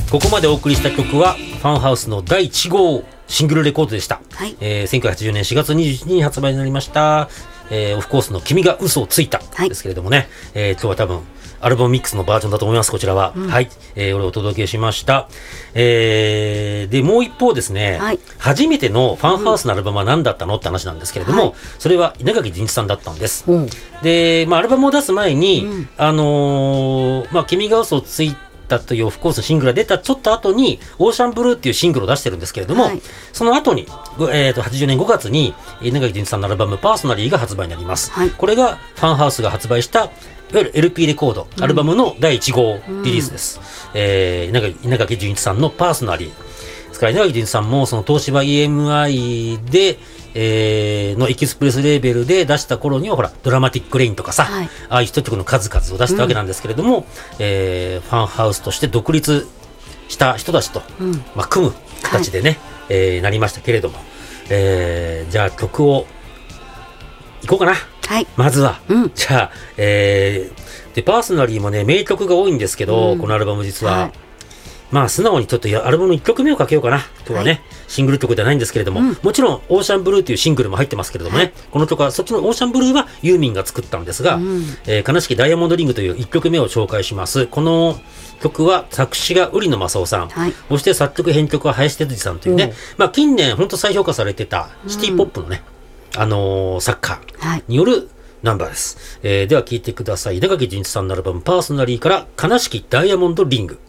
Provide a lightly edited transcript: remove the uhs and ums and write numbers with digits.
ここまでお送りした曲はファンハウスの第1号シングルレコードでした、1980年4月21日に発売になりました、オフコースの君が嘘をついたですけれどもね、今日は多分アルバムミックスのバージョンだと思います。こちらは、はい、俺をお届けしました。でもう一方ですね、初めてのファンハウスのアルバムは何だったのって話なんですけれども、それは稲垣潤一さんだったんです。で、アルバムを出す前に、君が嘘をついたというオフコースのシングルが出たちょっと後にオーシャンブルーっていうシングルを出してるんですけれども、その後に、80年5月に稲垣潤一さんのアルバムパーソナリーが発売になります。これがファンハウスが発売したいわゆる LP レコード、アルバムの第1号リリースです。稲垣潤一さんのパーソナリー。ですから稲垣潤一さんもその東芝 EMI で、のエキスプレスレーベルで出した頃にはほらドラマティックレインとかさ、ああいうヒット曲の数々を出したわけなんですけれども、ファンハウスとして独立した人たちと、組む形でね、なりましたけれども、じゃあ曲をいこうかな。まずは、じゃあ、でパーソナリーもね名曲が多いんですけど、このアルバム実は、素直にちょっとアルバムの1曲目をかけようかな。今日はね、シングル曲ではないんですけれども、もちろんオーシャンブルーというシングルも入ってますけれどもね、この曲はそっちのオーシャンブルーはユーミンが作ったんですが、悲しきダイヤモンドリングという1曲目を紹介します。この曲は作詞が売野正夫さん、そして作曲編曲は林哲司さんというね、近年本当再評価されてたシティポップのね、作家によるナンバーです。では聴いてください。稲垣潤一さんのアルバムパーソナリーから悲しきダイヤモンドリング。